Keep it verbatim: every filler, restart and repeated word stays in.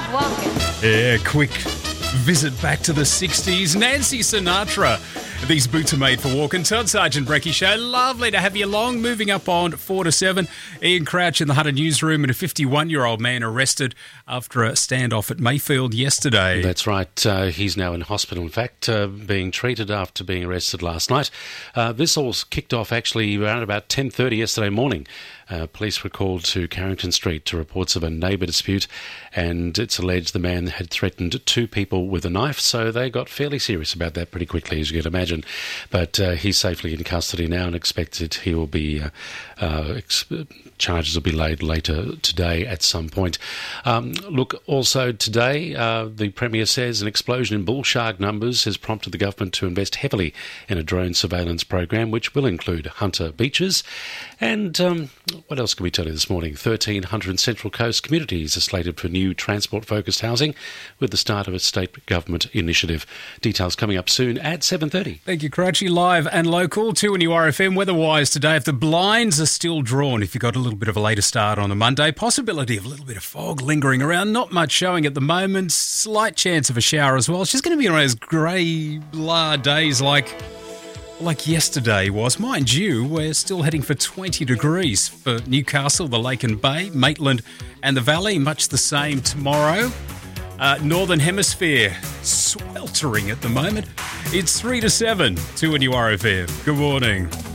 Welcome. Yeah, quick visit back to the sixties. Nancy Sinatra. These boots are made for walking. Todd Sargent Brecky Show. Lovely to have you along. Moving up on four to seven. Ian Crouch in the Hunter newsroom and a fifty-one-year-old man arrested after a standoff at Mayfield yesterday. That's right. Uh, he's now in hospital, in fact, uh, being treated after being arrested last night. Uh, this all kicked off actually around about ten thirty yesterday morning. Uh, police were called to Carrington Street to reports of a neighbour dispute, and it's alleged the man had threatened two people with a knife, so they got fairly serious about that pretty quickly, as you can imagine. But uh, he's safely in custody now and expected he will be, uh, uh, ex- charges will be laid later today at some point. Um, look, also today, uh, the Premier says an explosion in bull shark numbers has prompted the government to invest heavily in a drone surveillance program, which will include Hunter beaches. And um, what else can we tell you this morning? thirteen hundred Central Coast communities are slated for new transport-focused housing with the start of a state government initiative. Details coming up soon at seven thirty. Thank you, Crouchy. Live and local, two N U R F M. Weather-wise today, if the blinds are still drawn, if you've got a little bit of a later start on a Monday, possibility of a little bit of fog lingering around, not much showing at the moment, slight chance of a shower as well. It's just going to be one of those grey, blah days like... like yesterday was. Mind you, we're still heading for twenty degrees for Newcastle, the Lake and Bay, Maitland and the Valley. Much the same tomorrow. Uh, Northern Hemisphere, sweltering at the moment. It's three to seven, two N U R F M. Good morning.